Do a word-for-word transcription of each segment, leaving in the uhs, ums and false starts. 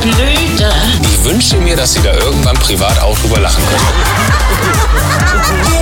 Blüte. Ich wünsche mir, dass Sie da irgendwann privat auch drüber lachen können.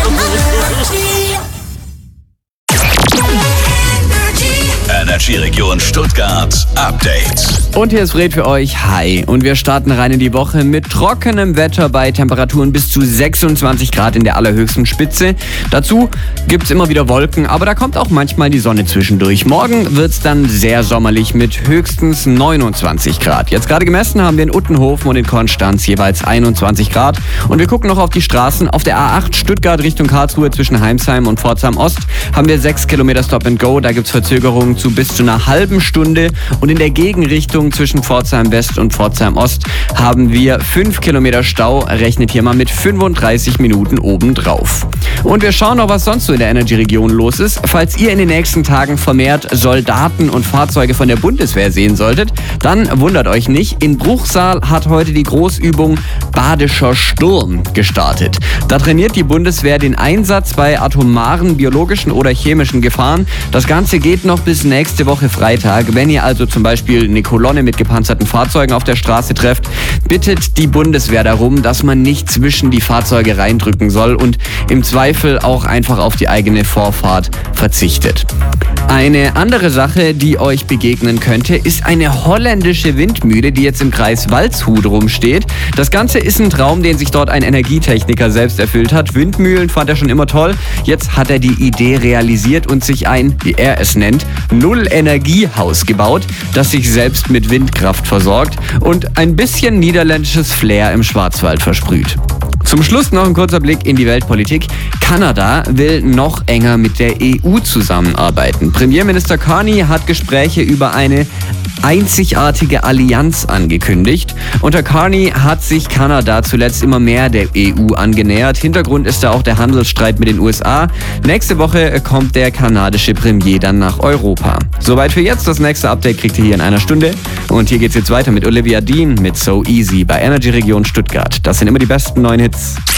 Energy Region Stuttgart Update. Und hier ist Fred für euch. Hi. Und wir starten rein in die Woche mit trockenem Wetter bei Temperaturen bis zu sechsundzwanzig Grad in der allerhöchsten Spitze. Dazu gibt's immer wieder Wolken, aber da kommt auch manchmal die Sonne zwischendurch. Morgen wird's dann sehr sommerlich mit höchstens neunundzwanzig Grad. Jetzt gerade gemessen haben wir in Uttenhofen und in Konstanz jeweils einundzwanzig Grad. Und wir gucken noch auf die Straßen. Auf der A acht Stuttgart Richtung Karlsruhe zwischen Heimsheim und Pforzheim Ost haben wir sechs Kilometer Stop and Go. Da gibt's Verzögerungen zu bis zu einer halben Stunde. Und in der Gegenrichtung zwischen Pforzheim West und Pforzheim Ost haben wir fünf Kilometer Stau. Rechnet hier mal mit fünfunddreißig Minuten obendrauf. Und wir schauen noch, was sonst so in der Energy-Region los ist. Falls ihr in den nächsten Tagen vermehrt Soldaten und Fahrzeuge von der Bundeswehr sehen solltet, dann wundert euch nicht. In Bruchsal hat heute die Großübung Badischer Sturm gestartet. Da trainiert die Bundeswehr den Einsatz bei atomaren, biologischen oder chemischen Gefahren. Das Ganze geht noch bis nächste Woche Freitag. Wenn ihr also zum Beispiel eine Kolonne mit gepanzerten Fahrzeugen auf der Straße trefft, bittet die Bundeswehr darum, dass man nicht zwischen die Fahrzeuge reindrücken soll und im Zweifel auch einfach auf die eigene Vorfahrt verzichtet. Eine andere Sache, die euch begegnen könnte, ist eine holländische Windmühle, die jetzt im Kreis Waldshut rumsteht. Das Ganze ist ein Traum, den sich dort ein Energietechniker selbst erfüllt hat. Windmühlen fand er schon immer toll. Jetzt hat er die Idee realisiert und sich ein, wie er es nennt, Null-Energie-Haus gebaut, das sich selbst mit Windkraft versorgt und ein bisschen niederländisches Flair im Schwarzwald versprüht. Zum Schluss noch ein kurzer Blick in die Weltpolitik. Kanada will noch enger mit der E U zusammenarbeiten. Premierminister Carney hat Gespräche über eine einzigartige Allianz angekündigt. Unter Carney hat sich Kanada zuletzt immer mehr der E U angenähert. Hintergrund ist da auch der Handelsstreit mit den U S A. Nächste Woche kommt der kanadische Premier dann nach Europa. Soweit für jetzt. Das nächste Update kriegt ihr hier in einer Stunde. Und hier geht's jetzt weiter mit Olivia Dean mit So Easy bei Energy Region Stuttgart. Das sind immer die besten neuen Hits.